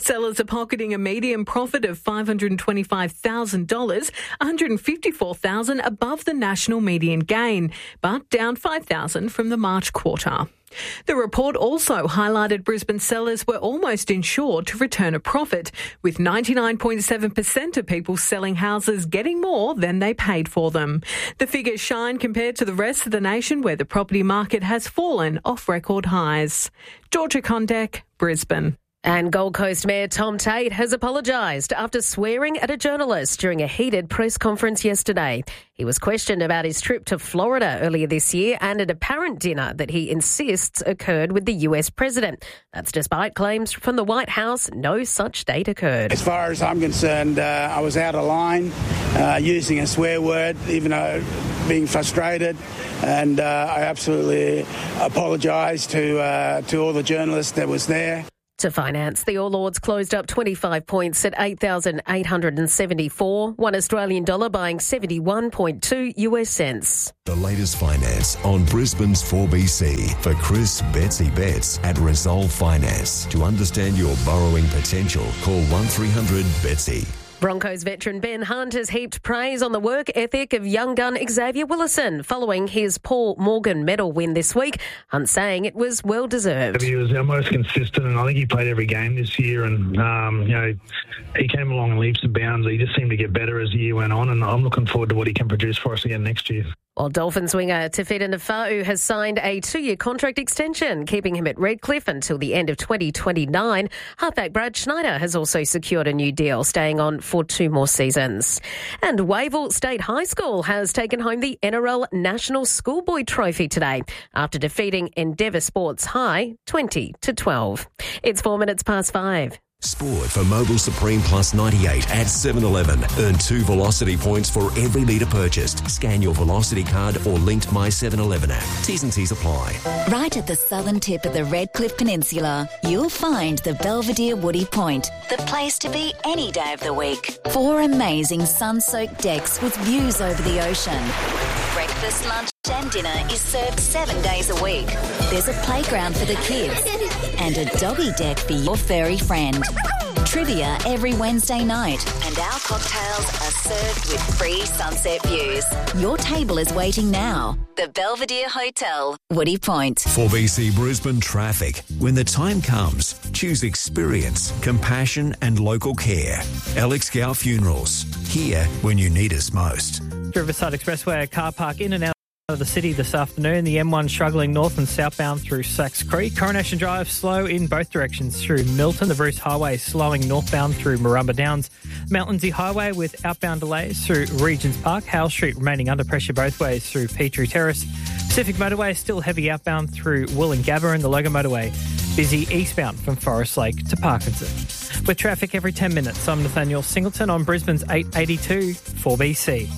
pocketing a median profit of five hundred twenty-five thousand dollars, one hundred fifty-four thousand dollars above the national median gain, but down five thousand dollars from the March quarter. The report also highlighted Brisbane sellers were almost insured to return a profit, with ninety-nine point seven percent of people selling houses getting more than they paid for them. The figures shine compared to the rest of the nation, where the property market has fallen off record highs. Georgia Condek, Brisbane. And Gold Coast Mayor Tom Tate has apologised after swearing at a journalist during a heated press conference yesterday. He was questioned about his trip to Florida earlier this year and an apparent dinner that he insists occurred with the U S president. That's despite claims from the White House no such date occurred. As far as I'm concerned, uh, I was out of line, uh, using a swear word, even though being frustrated. And uh, I absolutely apologise to, uh, to all the journalists that was there. To finance, the All Ords closed up twenty-five points at eight thousand eight hundred seventy-four, one Australian dollar buying seventy-one point two U S cents. The latest finance on Brisbane's four B C for Chris Betsy Betts at Resolve Finance. To understand your borrowing potential, call one three hundred Betsy. Broncos veteran Ben Hunt has heaped praise on the work ethic of young gun Xavier Willison following his Paul Morgan medal win this week. Hunt saying it was well deserved. He was our most consistent, and I think he played every game this year. And um, you know, he came along in leaps and bounds. He just seemed to get better as the year went on, and I'm looking forward to what he can produce for us again next year. While Dolphins winger Tefeta Nafa'u has signed a two-year contract extension, keeping him at Redcliffe until the end of twenty twenty-nine. Halfback Brad Schneider has also secured a new deal, staying on for two more seasons. And Wavell State High School has taken home the N R L National Schoolboy Trophy today after defeating Endeavour Sports High twenty to twelve. It's four minutes past five. Sport for Mobile Supreme Plus ninety-eight at seven eleven. Earn two Velocity points for every litre purchased. Scan your Velocity card or linked My seven eleven app. T's and C's apply. Right at the southern tip of the Redcliffe Peninsula, you'll find the Belvedere Woody Point, the place to be any day of the week. Four amazing sun-soaked decks with views over the ocean. Breakfast, lunch and dinner is served seven days a week. There's a playground for the kids and a doggy deck for your furry friend. Trivia every Wednesday night, and our cocktails are served with free sunset views. Your table is waiting now. The Belvedere Hotel, Woody Point. four B C Brisbane traffic. When the time comes, choose experience, compassion and local care. Alex Gow Funerals. Here when you need us most. Riverside Expressway, a car park in and out of the city this afternoon. The M one struggling north and southbound through Sachs Creek. Coronation Drive slow in both directions through Milton. The Bruce Highway slowing northbound through Marumba Downs. Mount Lindsay Highway with outbound delays through Regents Park. Howell Street remaining under pressure both ways through Petrie Terrace. Pacific Motorway still heavy outbound through Wollongabba, and the Logan Motorway busy eastbound from Forest Lake to Parkinson. With traffic every ten minutes, I'm Nathaniel Singleton on Brisbane's eight eighty-two four B C.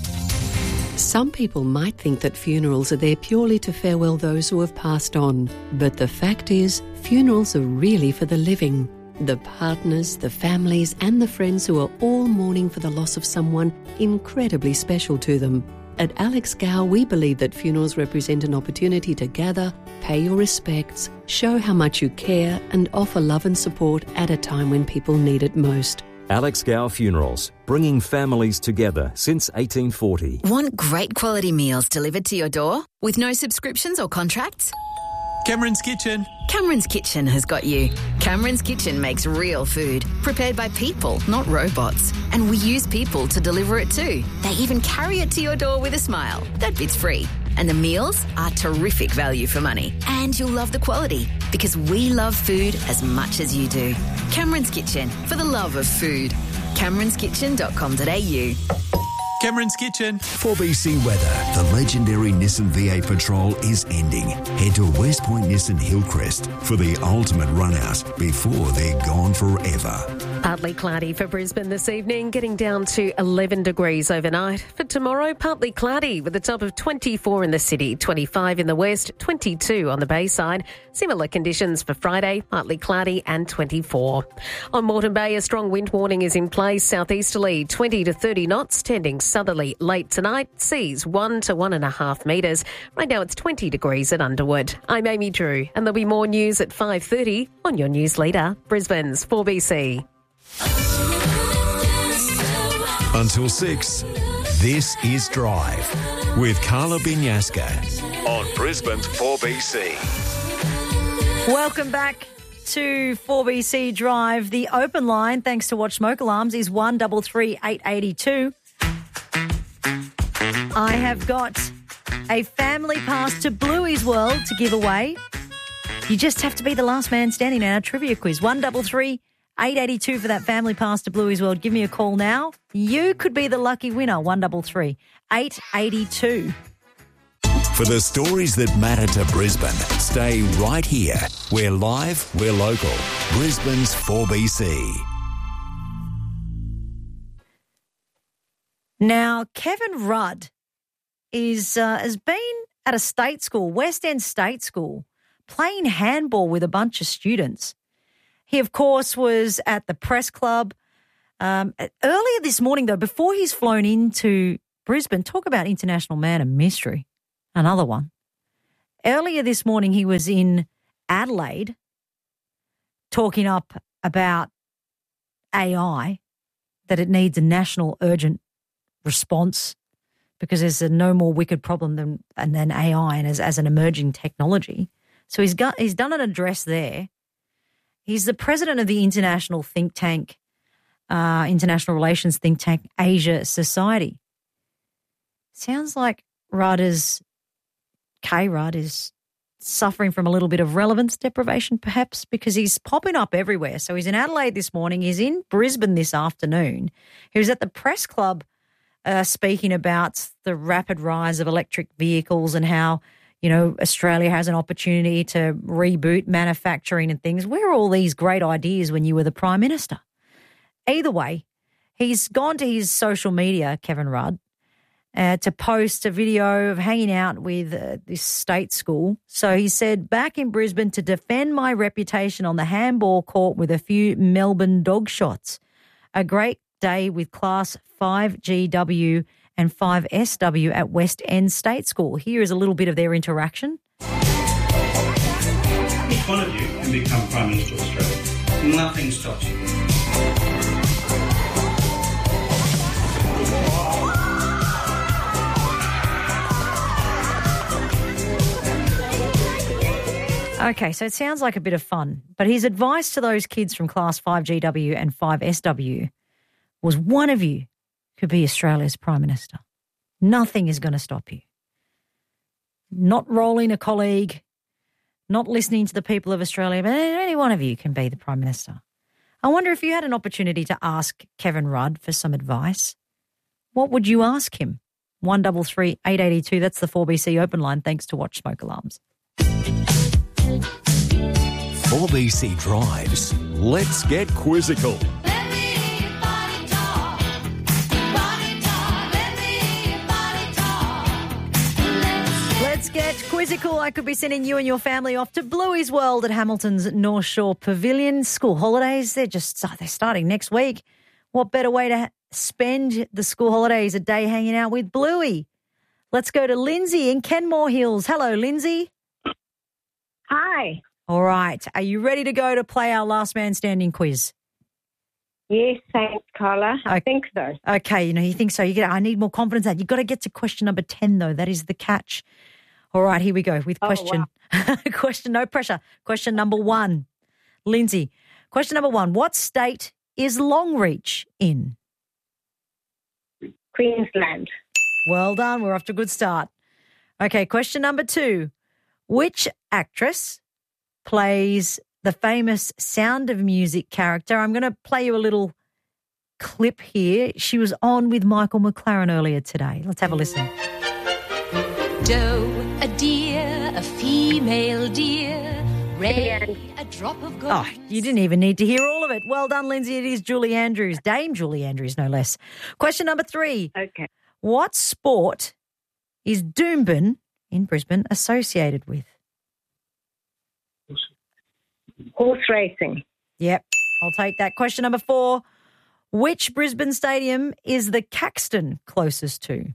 Some people might think that funerals are there purely to farewell those who have passed on. But the fact is, funerals are really for the living. The partners, the families and the friends who are all mourning for the loss of someone incredibly special to them. At Alex Gow, we believe that funerals represent an opportunity to gather, pay your respects, show how much you care and offer love and support at a time when people need it most. Alex Gow Funerals, bringing families together since eighteen forty. Want great quality meals delivered to your door with no subscriptions or contracts? Cameron's Kitchen. Cameron's Kitchen has got you. Cameron's Kitchen makes real food, prepared by people, not robots. And we use people to deliver it too. They even carry it to your door with a smile. That bit's free. And the meals are terrific value for money. And you'll love the quality, because we love food as much as you do. Cameron's Kitchen, for the love of food. camerons kitchen dot com dot a u. Cameron's Kitchen. four B C weather. The legendary Nissan V eight Patrol is ending. Head to West Point Nissan Hillcrest for the ultimate run out before they're gone forever. Partly cloudy for Brisbane this evening, getting down to eleven degrees overnight. For tomorrow, partly cloudy with a top of twenty-four in the city, twenty-five in the west, twenty-two on the Bayside. Similar conditions for Friday, partly cloudy and twenty-four. On Moreton Bay, a strong wind warning is in place, southeasterly twenty to thirty knots, tending southerly late tonight, seas one to one and a half metres. Right now it's twenty degrees at Underwood. I'm Amy Drew, and there'll be more news at five thirty on your news leader, Brisbane's four B C. Until six, this is Drive with Carla Binyaska on Brisbane's four B C. Welcome back to four B C Drive. The open line, thanks to Watch Smoke Alarms, is one double three eight eighty two. I have got a family pass to Bluey's World to give away. You just have to be the last man standing in our trivia quiz. one double three eight eighty two for that family pass to Bluey's World. Give me a call now. You could be the lucky winner. one double three eight eighty two. For the stories that matter to Brisbane, stay right here. We're live, we're local. Brisbane's four B C. Now, Kevin Rudd is uh, has been at a state school, West End State School, playing handball with a bunch of students. He, of course, was at the press club. Um, earlier this morning, though, before he's flown into Brisbane, talk about international man of mystery, another one. Earlier this morning, he was in Adelaide talking up about A I, that it needs a national urgent response because there's a no more wicked problem than, and than A I and as, as an emerging technology. So he's got he's done an address there. He's the president of the international think tank, uh, international relations think tank, Asia Society. Sounds like Rudd is, K. Rudd is suffering from a little bit of relevance deprivation perhaps because he's popping up everywhere. So he's in Adelaide this morning. He's in Brisbane this afternoon. He was at the press club uh, speaking about the rapid rise of electric vehicles and how, you know, Australia has an opportunity to reboot manufacturing and things. Where are all these great ideas when you were the Prime Minister? Either way, he's gone to his social media, Kevin Rudd, uh, to post a video of hanging out with uh, this state school. So he said, back in Brisbane to defend my reputation on the handball court with a few Melbourne dog shots. A great day with Class five G W and five S W at West End State School. Here is a little bit of their interaction. Each one of you can become Prime Minister of Australia. Nothing stops you. Okay, so it sounds like a bit of fun, but his advice to those kids from Class five G W and five S W was one of you could be Australia's Prime Minister. Nothing is going to stop you. Not rolling a colleague, not listening to the people of Australia, but any one of you can be the Prime Minister. I wonder if you had an opportunity to ask Kevin Rudd for some advice, what would you ask him? one double three eight eighty two, that's the four B C open line, thanks to Watch Smoke Alarms. four B C Drives. Let's get quizzical. Let's get quizzical. I could be sending you and your family off to Bluey's World at Hamilton's North Shore Pavilion. School holidays, they're just they're starting next week. What better way to spend the school holidays, a day hanging out with Bluey? Let's go to Lindsay in Kenmore Hills. Hello, Lindsay. Hi. All right. Are you ready to go to play our last man standing quiz? Yes, thanks, Carla. I okay. think so. Okay, you know, you think so. You get. I need more confidence. That you've got to get to question number ten, though. That is the catch. All right, here we go with question. Oh, wow. question, no pressure. Question number one. Lindsay, question number one. What state is Longreach in? Queensland. Well done. We're off to a good start. Okay, question number two. Which actress plays the famous Sound of Music character? I'm going to play you a little clip here. She was on with Michael McLaren earlier today. Let's have a listen. Doe, a deer, a female deer, Ray, a drop of gold. Oh, you didn't even need to hear all of it. Well done, Lindsay. It is Julie Andrews, Dame Julie Andrews, no less. Question number three. Okay. What sport is Doomben in Brisbane associated with? Horse racing. Yep, I'll take that. Question number four. Which Brisbane stadium is the Caxton closest to?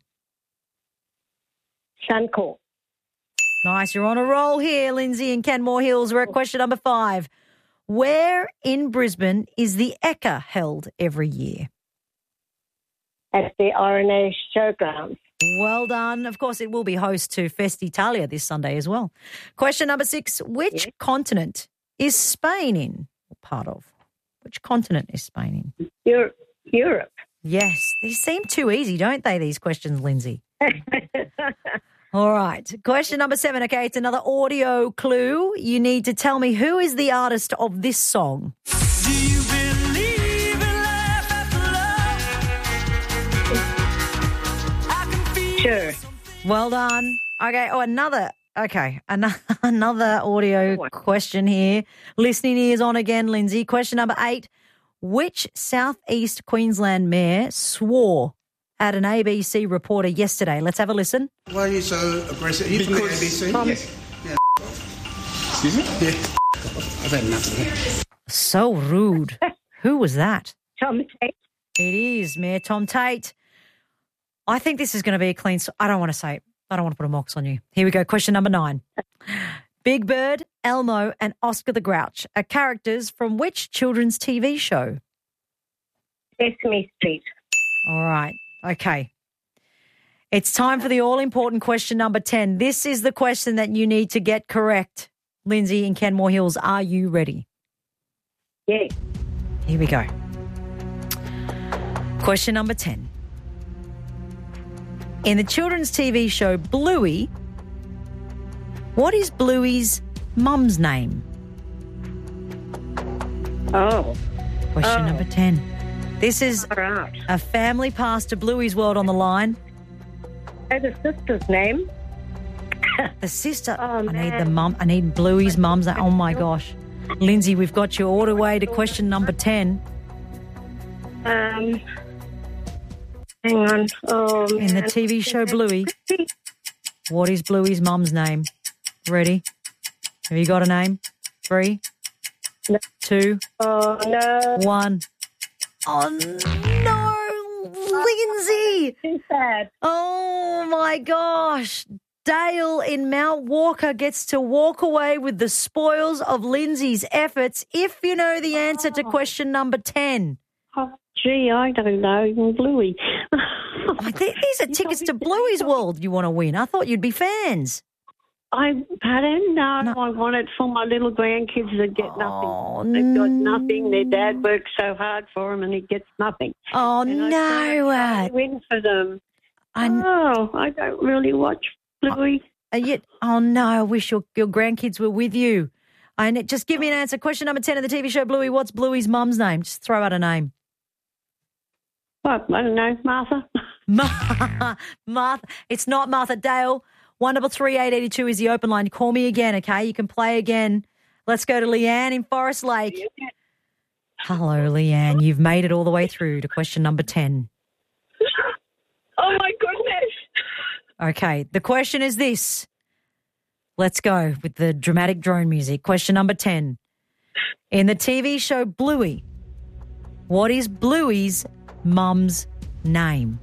Suncorp. Nice, you're on a roll here, Lindsay in Kenmore Hills. We're at question number five. Where in Brisbane is the Ekka held every year? at the R N A Showgrounds. Well done. Of course, it will be host to Festitalia this Sunday as well. Question number six. Which yeah. continent is Spain in? Or part of? Which continent is Spain in? Europe. Europe. Yes. These seem too easy, don't they, these questions, Lindsay? All right. Question number seven. Okay, it's another audio clue. You need to tell me who is the artist of this song. Do you believe in life after love? I can feel Sure. Well done. Okay. Oh, another. Okay. Another, another audio question here. Listening ears on again, Lindsay. Question number eight. Which southeast Queensland mayor swore at an A B C reporter yesterday? Let's have a listen. Why are you so aggressive? Are you from the A B C? Um, Yes. Yeah. Excuse me? Yeah. I've had enough of that. So rude. Who was that? Tom Tate. It is Mayor Tom Tate. I think this is going to be a clean... I don't want to say it. I don't want to put a mox on you. Here we go. Question number nine. Big Bird, Elmo and Oscar the Grouch are characters from which children's T V show? Sesame Street. All right. Okay. It's time for the all-important question number ten. This is the question that you need to get correct. Lindsay in Kenmore Hills, are you ready? Yeah. Here we go. Question number ten. In the children's T V show Bluey, what is Bluey's mum's name? Oh. Question oh. number ten. This is right. a family pass to Bluey's World on the line. Oh, the sister's name? The sister. Oh, I need the mum. I need Bluey's mum's name. Oh, my gosh. Lindsay, we've got you all the way to question number ten. Um, hang on. Oh, In the T V show Bluey, what is Bluey's mum's name? Ready? Have you got a name? Three, no. two, oh, no. one. Oh, no, Lindsay. Too sad. Oh, my gosh. Dale in Mount Walker gets to walk away with the spoils of Lindsay's efforts if you know the answer to question number ten. Oh, gee, I don't know. Bluey. I think these are tickets to Bluey's World you want to win. I thought you'd be fans. I, pardon? No, No. I want it for my little grandkids that get Oh, nothing. They've got nothing. Their dad works so hard for them and he gets nothing. Oh, And I no. can't win for them. I, Oh, I don't really watch Bluey. uh, yet, oh, no, I wish your, your grandkids were with you. And just give me an answer. Question number ten of the T V show Bluey. What's Bluey's mum's name? Just throw out a name. What? I don't know. Martha? Ma- Martha. It's not Martha. Dale. one double three eight eighty two is the open line. Call me again, okay? You can play again. Let's go to Leanne in Forest Lake. Hello, Leanne. You've made it all the way through to question number ten. Oh, my goodness. Okay, the question is this. Let's go with the dramatic drone music. Question number ten. In the T V show Bluey, what is Bluey's mum's name?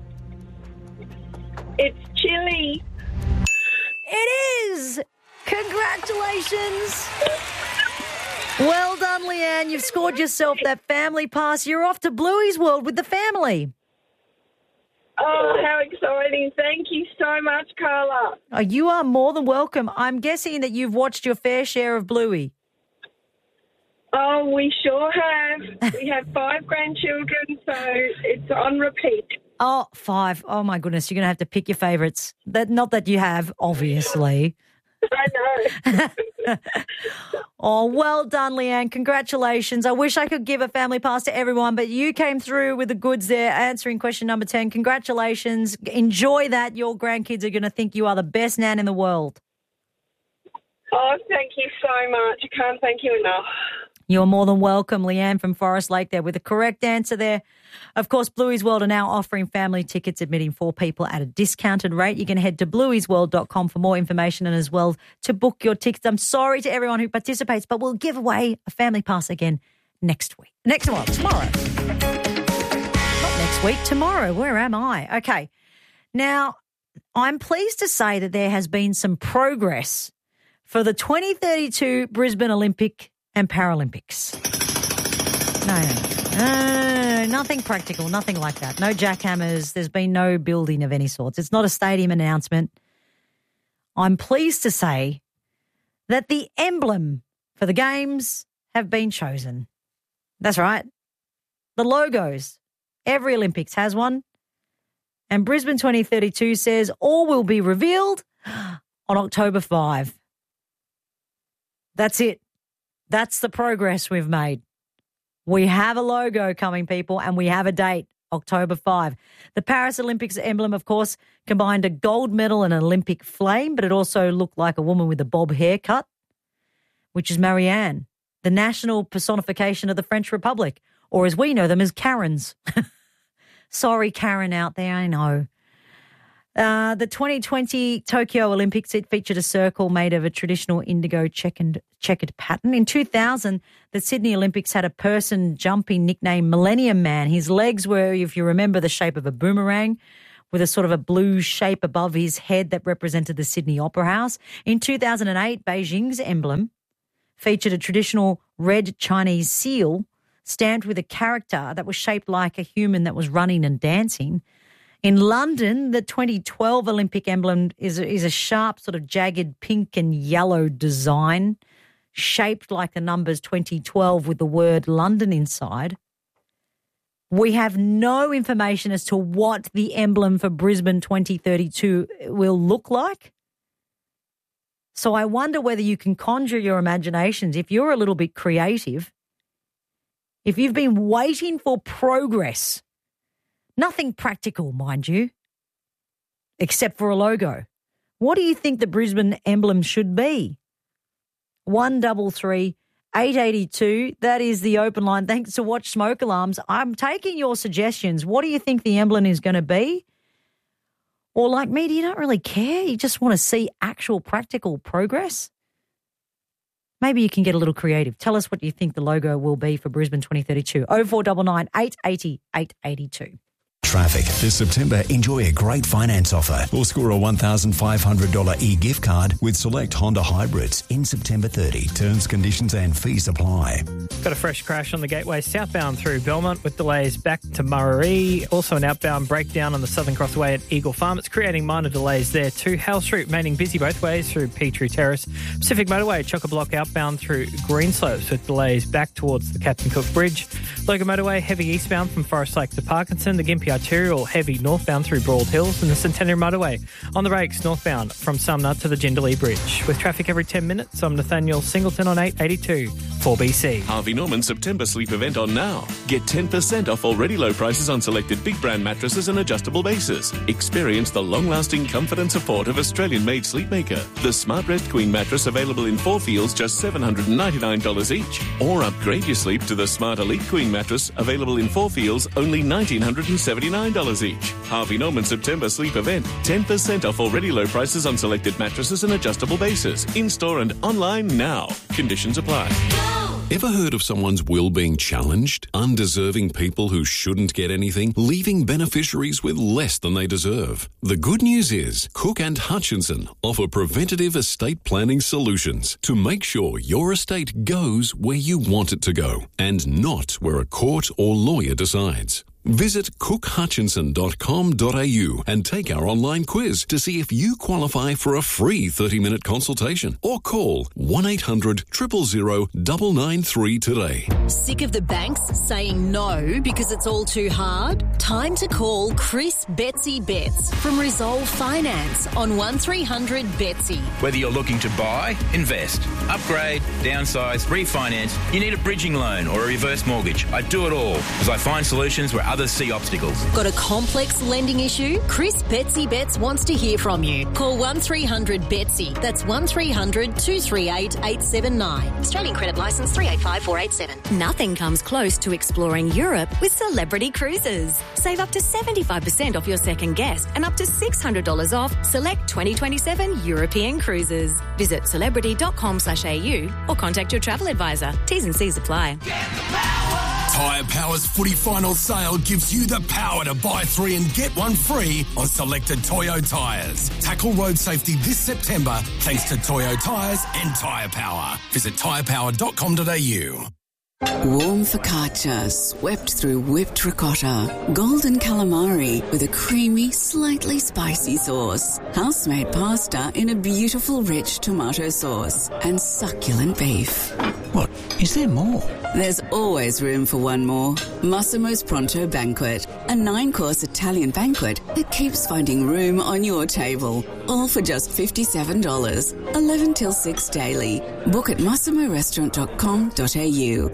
It's Chili. It is! Congratulations! Well done, Leanne. You've scored yourself that family pass. You're off to Bluey's World with the family. Oh, how exciting. Thank you so much, Carla. Oh, you are more than welcome. I'm guessing that you've watched your fair share of Bluey. Oh, we sure have. We have five grandchildren, so it's on repeat. Oh, five. Oh, my goodness. You're going to have to pick your favourites. That, not that you have, obviously. I know. Oh, well done, Leanne. Congratulations. I wish I could give a family pass to everyone, but you came through with the goods there answering question number ten. Congratulations. Enjoy that. Your grandkids are going to think you are the best nan in the world. Oh, thank you so much. I can't thank you enough. You're more than welcome, Leanne from Forest Lake there with the correct answer there. Of course, Bluey's World are now offering family tickets admitting four people at a discounted rate. You can head to blueys world dot com for more information and as well to book your tickets. I'm sorry to everyone who participates, but we'll give away a family pass again next week. Next well, tomorrow. Not next week, tomorrow. Where am I? Okay. Now, I'm pleased to say that there has been some progress for the twenty thirty-two Brisbane Olympic and Paralympics. No, no, no, nothing practical, nothing like that. No jackhammers. There's been no building of any sorts. It's not a stadium announcement. I'm pleased to say that the emblem for the games have been chosen. That's right. The logos. Every Olympics has one. And Brisbane twenty thirty-two says all will be revealed on October fifth. That's it. That's the progress we've made. We have a logo coming, people, and we have a date, October fifth. The Paris Olympics emblem, of course, combined a gold medal and an Olympic flame, but it also looked like a woman with a bob haircut, which is Marianne, the national personification of the French Republic, or as we know them as Karens. Sorry, Karen out there, I know. Uh, the twenty twenty Tokyo Olympics, it featured a circle made of a traditional indigo checkered, checkered pattern. In two thousand, the Sydney Olympics had a person jumping nicknamed Millennium Man. His legs were, if you remember, the shape of a boomerang with a sort of a blue shape above his head that represented the Sydney Opera House. In two thousand eight, Beijing's emblem featured a traditional red Chinese seal stamped with a character that was shaped like a human that was running and dancing. In London, the twenty twelve Olympic emblem is a, is a sharp sort of jagged pink and yellow design shaped like the numbers twenty twelve with the word London inside. We have no information as to what the emblem for Brisbane twenty thirty-two will look like. So I wonder whether you can conjure your imaginations. If you're a little bit creative, if you've been waiting for progress, nothing practical, mind you, except for a logo. What do you think the Brisbane emblem should be? one double three eight eight two. That is the open line. Thanks to Watch Smoke Alarms. I'm taking your suggestions. What do you think the emblem is going to be? Or like me, do you don't really care? You just want to see actual practical progress? Maybe you can get a little creative. Tell us what you think the logo will be for Brisbane twenty thirty-two. oh four nine nine, eight eight zero, eight eight two. Traffic. This September, enjoy a great finance offer or score a one thousand five hundred dollars e-gift card with select Honda hybrids in September thirtieth. Terms, conditions and fees apply. Got a fresh crash on the Gateway southbound through Belmont with delays back to Murray. Also an outbound breakdown on the Southern Crossway at Eagle Farm. It's creating minor delays there too. Hale Street remaining busy both ways through Petrie Terrace. Pacific Motorway, Chock-a-Block outbound through Greenslopes with delays back towards the Captain Cook Bridge. Logan Motorway, heavy eastbound from Forest Lake to Parkinson. The Gympie Arterial, heavy northbound through Broad Hills. And the Centenary Motorway on the brakes northbound from Sumner to the Jindalee Bridge. With traffic every ten minutes, I'm Nathaniel Singleton on eight eighty-two, four B C. Harvey Norman September sleep event on now. Get ten percent off already low prices on selected big brand mattresses and adjustable bases. Experience the long-lasting comfort and support of Australian-made Sleepmaker. The Smart Rest Queen mattress available in four feels just seven hundred ninety-nine dollars each. Or upgrade your sleep to the Smart Elite Queen mattress available in four feels only one thousand nine hundred seventy-nine dollars each. Harvey Norman September sleep event. ten percent off already low prices on selected mattresses and adjustable bases. In-store and online now. Conditions apply. Ever heard of someone's will being challenged? Undeserving people who shouldn't get anything, leaving beneficiaries with less than they deserve. The good news is Cook and Hutchinson offer preventative estate planning solutions to make sure your estate goes where you want it to go and not where a court or lawyer decides. Visit cook hutchinson dot com dot a u and take our online quiz to see if you qualify for a free thirty-minute consultation or call one eight hundred, zero zero zero, nine nine three today. Sick of the banks saying no because it's all too hard? Time to call Chris Betsy Betts from Resolve Finance on one three hundred Betsy. Whether you're looking to buy, invest, upgrade, downsize, refinance, you need a bridging loan or a reverse mortgage. I do it all as I find solutions where others see obstacles. Got a complex lending issue? Chris Betsy Betts wants to hear from you. Call one three hundred Betsy. That's one three hundred, two three eight, eight seven nine. Australian credit licence three eight five four eight seven. Nothing comes close to exploring Europe with Celebrity Cruises. Save up to seventy-five percent off your second guest and up to six hundred dollars off select twenty twenty-seven European cruises. Visit celebrity dot com slash a u or contact your travel advisor. T's and C's apply. Tyre Power's footy final sale gives you the power to buy three and get one free on selected Toyo tyres. Tackle road safety this September thanks to Toyo tyres and Tyre Power. Visit tyre power dot com dot a u. Warm focaccia swept through whipped ricotta. Golden calamari with a creamy, slightly spicy sauce. House-made pasta in a beautiful, rich tomato sauce. And succulent beef. What? Is there more? There's always room for one more. Massimo's Pronto Banquet. A nine-course Italian banquet that keeps finding room on your table. All for just fifty-seven dollars. eleven till six daily. Book at massimo restaurant dot com dot a u.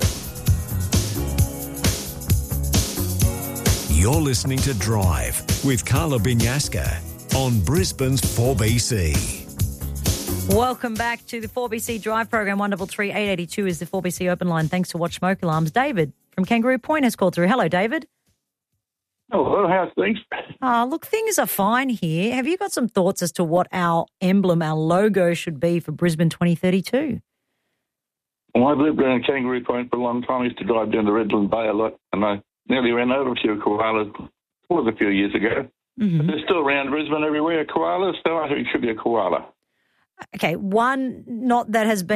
You're listening to Drive with Carla Binyaska on Brisbane's four B C. Welcome back to the four B C Drive program. one three three, eight eight two is the four B C open line. Thanks to Watch Smoke Alarms. David from Kangaroo Point has called through. Hello, David. Hello, how's things? Ah, look, things are fine here. Have you got some thoughts as to what our emblem, our logo should be for Brisbane twenty thirty-two? Well, I've lived around Kangaroo Point for a long time. I used to drive down to Redland Bay a lot, and I nearly ran over a few koalas. It was a few years ago. Mm-hmm. But they're still around Brisbane everywhere, koalas, so I think it should be a koala. Okay, one, not that has been